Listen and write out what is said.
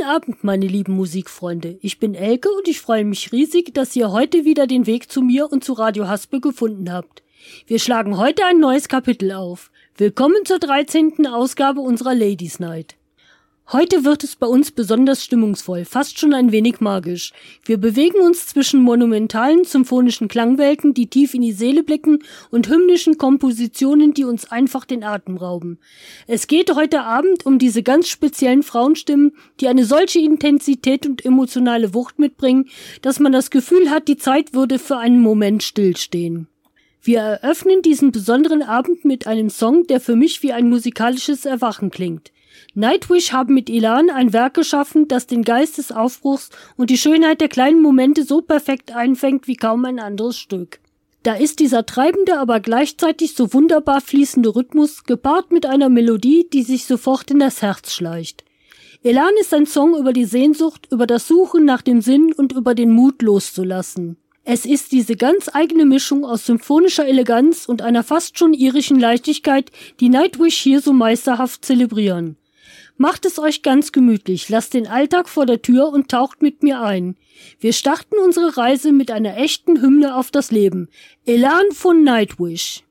Guten Abend, meine lieben Musikfreunde. Ich bin Elke und ich freue mich riesig, dass ihr heute wieder den Weg zu mir und zu Radio Haspel gefunden habt. Wir schlagen heute ein neues Kapitel auf. Willkommen zur 13. Ausgabe unserer Ladies Night. Heute wird es bei uns besonders stimmungsvoll, fast schon ein wenig magisch. Wir bewegen uns zwischen monumentalen symphonischen Klangwelten, die tief in die Seele blicken, und hymnischen Kompositionen, die uns einfach den Atem rauben. Es geht heute Abend um diese ganz speziellen Frauenstimmen, die eine solche Intensität und emotionale Wucht mitbringen, dass man das Gefühl hat, die Zeit würde für einen Moment stillstehen. Wir eröffnen diesen besonderen Abend mit einem Song, der für mich wie ein musikalisches Erwachen klingt. Nightwish haben mit Elan ein Werk geschaffen, das den Geist des Aufbruchs und die Schönheit der kleinen Momente so perfekt einfängt wie kaum ein anderes Stück. Da ist dieser treibende, aber gleichzeitig so wunderbar fließende Rhythmus, gepaart mit einer Melodie, die sich sofort in das Herz schleicht. Elan ist ein Song über die Sehnsucht, über das Suchen nach dem Sinn und über den Mut loszulassen. Es ist diese ganz eigene Mischung aus symphonischer Eleganz und einer fast schon irischen Leichtigkeit, die Nightwish hier so meisterhaft zelebrieren. Macht es euch ganz gemütlich, lasst den Alltag vor der Tür und taucht mit mir ein. Wir starten unsere Reise mit einer echten Hymne auf das Leben. Elan von Nightwish.